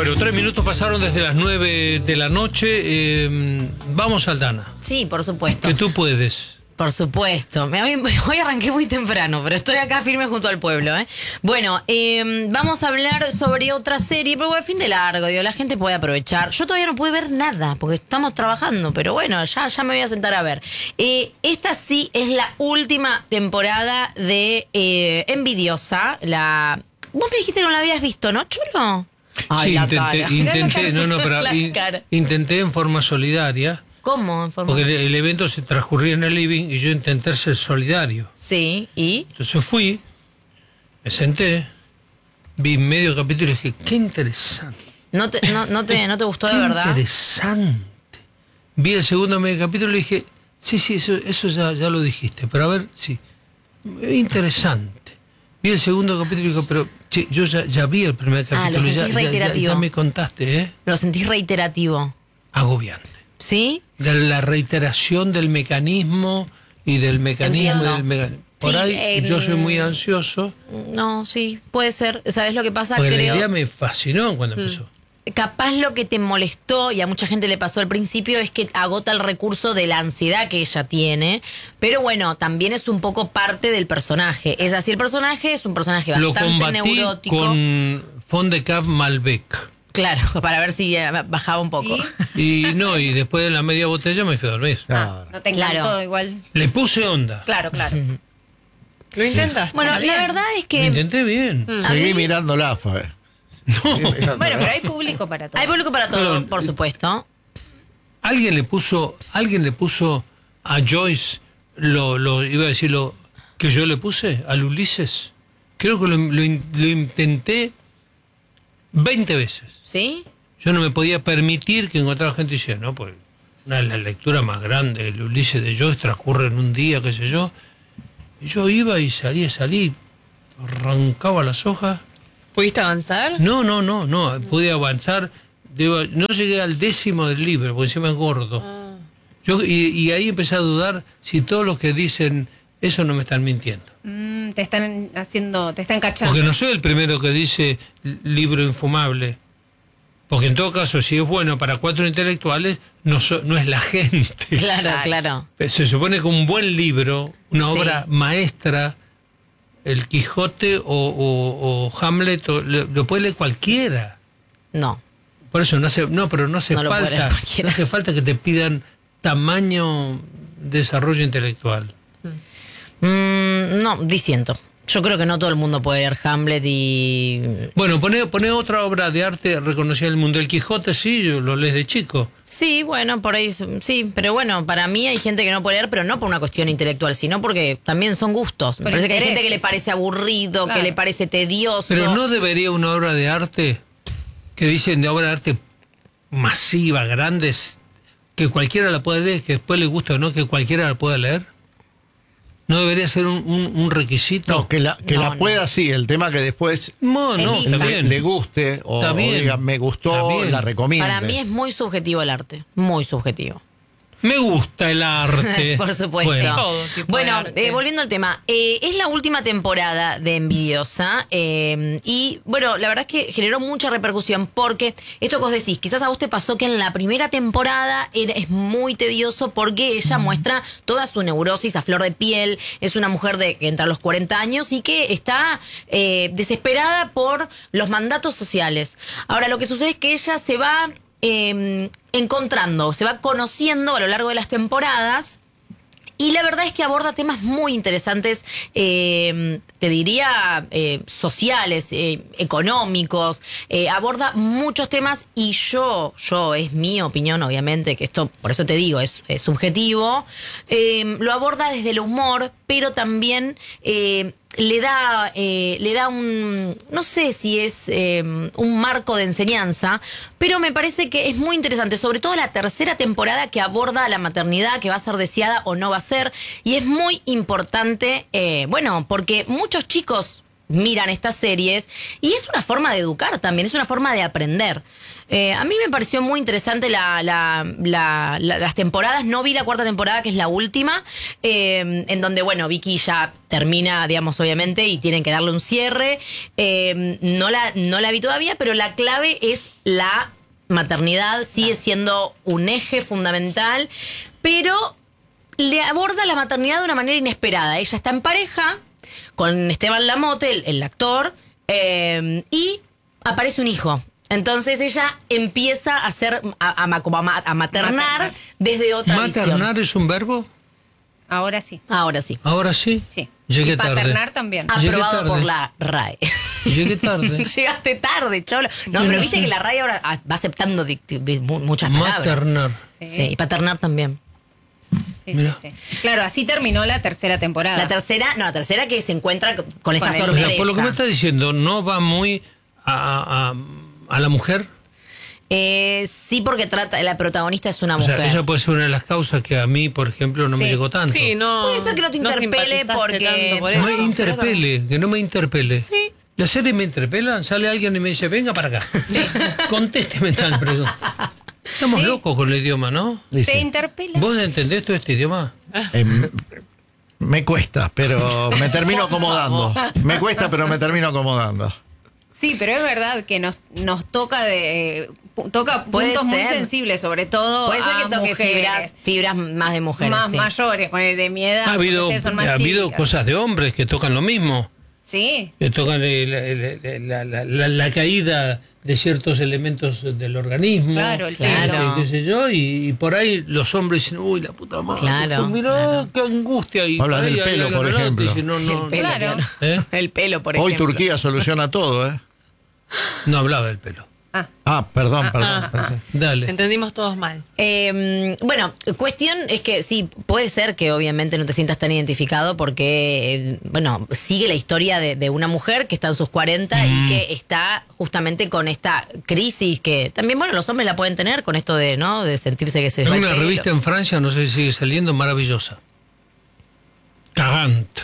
Bueno, 3 minutos pasaron desde las 9 de la noche. Vamos, Aldana. Sí, por supuesto. Que tú puedes. Por supuesto. Hoy arranqué muy temprano, pero estoy acá firme junto al pueblo, ¿eh? Bueno, vamos a hablar sobre otra serie, pero bueno, fin de largo, digo, la gente puede aprovechar. Yo todavía no pude ver nada, porque estamos trabajando, pero bueno, ya me voy a sentar a ver. Esta sí es la última temporada de Envidiosa. Vos me dijiste que no la habías visto, ¿no, Chulo? Ay, sí, la intenté en forma solidaria. ¿Cómo? Porque el evento se transcurría en el living y yo intenté ser solidario. Sí, ¿y? Entonces fui, me senté, vi medio capítulo y dije, qué interesante. ¿No te gustó de verdad? Qué interesante. Vi el segundo medio capítulo y dije, sí, eso ya lo dijiste, pero a ver, sí, interesante. Vi el segundo capítulo y dije, pero che, yo ya vi el primer capítulo. Lo sentís reiterativo. Ya me contaste, ¿eh? Lo sentís reiterativo. Agobiante. ¿Sí? De la reiteración del mecanismo y del mecanismo. Por ahí yo soy muy ansioso. No, sí, puede ser. ¿Sabes lo que pasa? Porque la idea me fascinó cuando empezó. Capaz lo que te molestó, y a mucha gente le pasó al principio, es que agota el recurso de la ansiedad que ella tiene. Pero bueno, también es un poco parte del personaje. Es así, el personaje es un personaje bastante neurótico. Con Fond de Cab Malbec. Claro, para ver si bajaba un poco. Y después de la media botella me fui a dormir. No te encantó igual. Le puse onda. Claro. ¿Lo intentaste? Bueno, la verdad es que... Lo intenté bien. Seguí mirando la AFA. Bueno, pero hay público para todo. Hay público para todo, por supuesto. Alguien le puso a Joyce iba a decir lo que yo le puse al Ulises. Creo que lo intenté 20 veces. ¿Sí? Yo no me podía permitir que encontrara gente diciera, no, pues una de las lecturas más grandes, el Ulises de Joyce transcurre en un día, qué sé yo. Y yo iba y salí, arrancaba las hojas. ¿Pudiste avanzar? No, pude avanzar. No llegué al 10º del libro, porque encima es gordo. Y ahí empecé a dudar si todos los que dicen eso no me están mintiendo. Te están cachando. Porque no soy el primero que dice libro infumable. Porque en todo caso, si es bueno para 4 intelectuales, no es la gente. Claro. Se supone que un buen libro, una obra maestra, El Quijote o Hamlet, lo puede leer cualquiera. No. Por eso no hace falta. No hace falta que te pidan tamaño de desarrollo intelectual. No, disiento. Yo creo que no todo el mundo puede leer Hamlet y... Bueno, pone otra obra de arte reconocida en el mundo. El Quijote, sí, lo lees de chico. Sí, bueno, por ahí sí, pero bueno, para mí hay gente que no puede leer, pero no por una cuestión intelectual, sino porque también son gustos. Me parece que hay gente que le parece aburrido, que le parece tedioso. Pero ¿no debería una obra de arte, que dicen de obra de arte masiva, grande, que cualquiera la pueda leer, que después le guste o no, que cualquiera la pueda leer? ¿No debería ser un requisito? No, que la pueda, sí. El tema que después le guste o diga, me gustó, la recomiendo. Para mí es muy subjetivo el arte. Muy subjetivo. Me gusta el arte. Por supuesto. Bueno, volviendo al tema. Es la última temporada de Envidiosa. Y bueno, la verdad es que generó mucha repercusión. Porque esto que vos decís, quizás a vos te pasó que en la primera temporada es muy tedioso porque ella muestra toda su neurosis a flor de piel. Es una mujer que entra a los 40 años y que está desesperada por los mandatos sociales. Ahora, lo que sucede es que ella se va encontrando, se va conociendo a lo largo de las temporadas, y la verdad es que aborda temas muy interesantes, te diría sociales, económicos, aborda muchos temas, y yo es mi opinión, obviamente, que esto, por eso te digo, es subjetivo, lo aborda desde el humor, pero también le da un, no sé si es un marco de enseñanza, pero me parece que es muy interesante, sobre todo la tercera temporada, que aborda la maternidad, que va a ser deseada o no va a ser, y es muy importante, porque muchos chicos miran estas series. Y es una forma de educar también, es una forma de aprender. A mí me pareció muy interesante las temporadas. No vi la cuarta temporada, que es la última, en donde, bueno, Vicky ya termina, digamos, obviamente, y tienen que darle un cierre. No la vi todavía, pero la clave es la maternidad. Sigue siendo un eje fundamental, pero le aborda la maternidad de una manera inesperada. Ella está en pareja con Esteban Lamote, el actor, y aparece un hijo. Entonces ella empieza a maternar desde otra visión. ¿Maternar es un verbo? Ahora sí. Ahora sí. ¿Ahora sí? Sí. Llegué y paternar tarde. también. Aprobado por la RAE. Llegué tarde. Llegaste tarde, cholo. No, pero viste que la RAE ahora va aceptando muchas palabras. Maternar. Sí, y paternar también. Sí. Claro, así terminó la tercera temporada. La tercera que se encuentra con esta el- sorpresa. Por lo que me está diciendo, ¿no va muy a la mujer? Sí, porque la protagonista es una O mujer. sea, ella puede ser una de las causas que a mí, por ejemplo, no me Sí. llegó tanto. Sí, no. Puede ser que no te interpele simpatizaste porque- tanto por No eso. me interpele, que no me interpele. Sí. Las series me interpelan, sale alguien y me dice, venga para acá. Contésteme tal pregunta. Estamos Sí. locos con el idioma, ¿no? Dice, Te interpela. ¿Vos entendés todo este idioma? me cuesta, pero me termino acomodando. Me cuesta, pero me termino acomodando. Sí, pero es verdad que nos toca toca Puede puntos muy ser. sensibles, sobre todo Puede ser a que toque mujeres fibras más de mujeres. más sí. mayores, con el de mi edad. Ha habido, ustedes son más ha habido chicas. cosas de hombres que tocan lo mismo. Sí, Que tocan la caída de ciertos elementos del organismo. Claro, el Claro. Qué sé yo, y por ahí los hombres dicen, uy, la puta madre. Claro, Mirá, qué angustia. Y Hablas por ahí del hay pelo, alguien por al lado, ejemplo. dice, no, no, El pelo, Claro. claro. ¿Eh? El pelo, por Hoy ejemplo. Turquía soluciona todo, ¿eh? No hablaba del pelo. Perdón. Dale. Entendimos todos mal. Bueno, cuestión es que sí, puede ser que obviamente no te sientas tan identificado porque, bueno, sigue la historia de una mujer que está en sus 40 y que está justamente con esta crisis que también, bueno, los hombres la pueden tener con esto de, ¿no? De sentirse que se les Hay va el una pelo. revista en Francia, no sé si sigue saliendo, maravillosa. Cagant.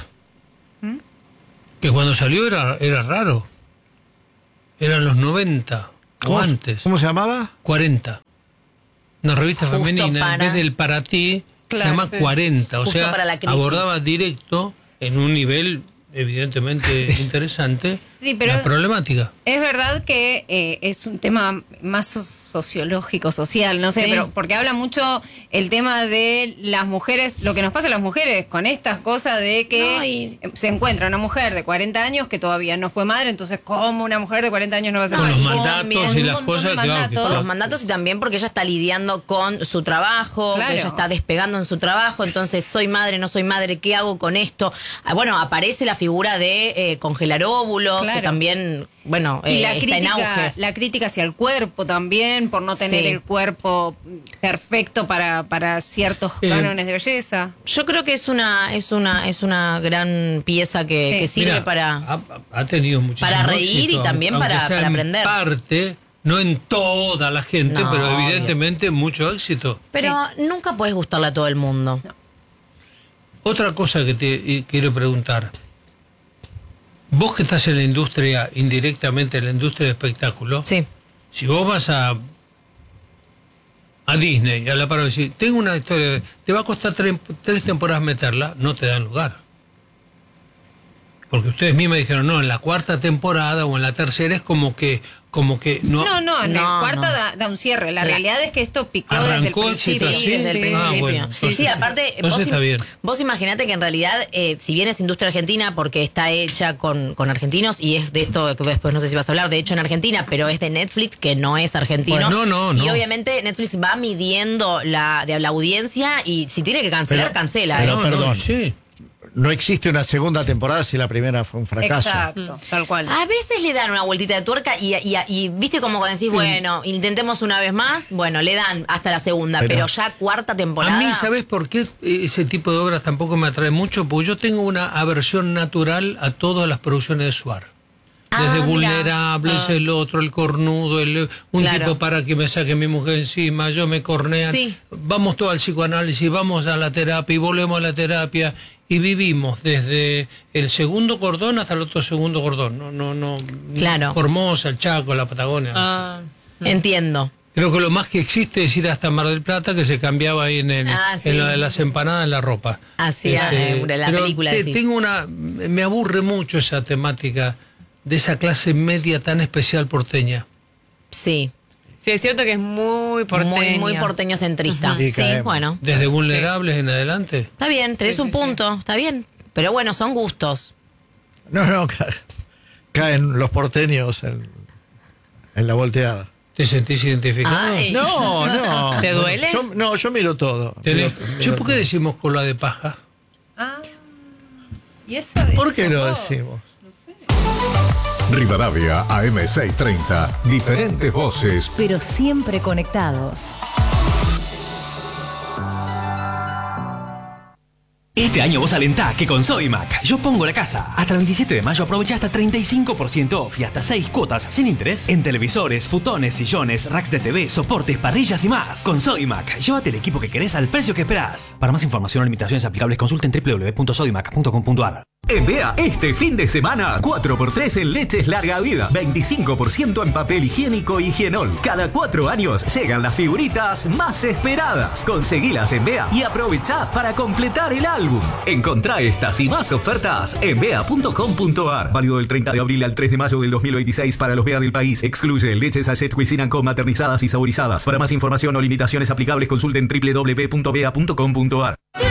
Que cuando salió era raro. Eran los 90 o antes. ¿Cómo se llamaba? 40. Una revista Justo femenina, para- en vez del para ti, Claro, se llama sí. 40. O Justo sea, para la crisis. abordaba directo, en un nivel evidentemente interesante, Sí, pero- la problemática. es verdad que es un tema más sociológico, social, no sé, Sí. pero porque habla mucho el tema de las mujeres, lo que nos pasa a las mujeres con estas cosas de que No, y- se encuentra una mujer de 40 años que todavía no fue madre, entonces ¿cómo una mujer de 40 años no va a ser No, Con los y mandatos y un las montón cosas, de claro, que mandatos. Con los mandatos y también porque ella está lidiando con su trabajo, Claro. que ella está despegando en su trabajo, entonces soy madre, no soy madre, ¿qué hago con esto? Bueno, aparece la figura de congelar óvulos, Claro. que también, bueno, Y la está en auge. crítica hacia el cuerpo también, por no tener Sí. el cuerpo perfecto para ciertos cánones de belleza. Yo creo que es una gran pieza que, Sí. que sirve Mira, para... ha tenido muchísimo para reír éxito, y también aunque para sea en aprender. parte, no en toda la gente, No, pero obvio. evidentemente mucho éxito. Pero nunca puedes gustarle a todo el mundo. Otra cosa que te quiero preguntar. Vos que estás en la industria, indirectamente en la industria del espectáculo, Sí. si vos vas a Disney, a la parada, y decís, tengo una historia, te va a costar 3 temporadas meterla, no te dan lugar. Porque ustedes mismos dijeron, no, en la 4ª temporada o en la 3ª es como que no... No, en el No, cuarto no. Da un cierre. La La- realidad es que esto picó desde el Arrancó principio. éxito así. desde el Ah, principio. bueno, entonces- sí, aparte, entonces está bien. vos imaginate que en realidad, si bien es industria argentina, porque está hecha con argentinos, y es de esto que después no sé si vas a hablar, de hecho en Argentina, pero es de Netflix, que no es argentino. Bueno, no. Y obviamente Netflix va midiendo la audiencia, y si tiene que cancelar, Pero- cancela. pero- perdón. Sí. No existe una segunda temporada si la primera fue un fracaso. Exacto, tal cual. A veces le dan una vueltita de tuerca y viste como cuando decís, bueno, intentemos una vez más, bueno, le dan hasta la segunda, pero ya 4ª temporada. A mí, ¿sabés por qué ese tipo de obras tampoco me atrae mucho? Porque yo tengo una aversión natural a todas las producciones de Suar. Desde mira. Vulnerables, el otro, el cornudo, un Claro. tipo para que me saque mi mujer encima, yo me cornean. Sí. Vamos todo al psicoanálisis, vamos a la terapia y volvemos a la terapia. y vivimos desde el segundo cordón hasta el otro segundo cordón. No. Claro. Formosa, el Chaco, la Patagonia. Entiendo. Creo que lo más que existe es ir hasta Mar del Plata, que se cambiaba ahí en lo de las empanadas en la ropa. Así, la película. Me aburre mucho esa temática de esa clase media tan especial porteña. Sí. Sí, es cierto que es muy porteño. Muy porteño centrista. Sí, bueno. Desde Vulnerables en adelante. Está bien, tenés un punto, está bien. Pero bueno, son gustos. No, caen los porteños en la volteada. ¿Te sentís identificado? Ay. No. ¿Te duele? Yo miro todo. ¿Por qué decimos cola de paja? ¿Y eso ¿Por qué lo decimos? Rivadavia AM630. Diferentes voces, pero siempre conectados. Este año vos alentá que con Sodimac yo pongo la casa. Hasta el 27 de mayo aprovecha hasta 35% off y hasta 6 cuotas sin interés en televisores, futones, sillones, racks de TV, soportes, parrillas y más. Con Sodimac, llévate el equipo que querés al precio que esperás. Para más información o limitaciones aplicables consulten www.sodimac.com.ar. En Bea, este fin de semana, 4x3 en leches larga vida, 25% en papel higiénico y Higienol. Cada 4 años llegan las figuritas más esperadas. Conseguilas en Bea y aprovechá para completar el álbum. Encontrá estas y más ofertas en bea.com.ar. Válido del 30 de abril al 3 de mayo del 2026 para los Bea del país. Excluye leches Sachet Cuisine Co maternizadas y saborizadas. Para más información o limitaciones aplicables consulten www.bea.com.ar.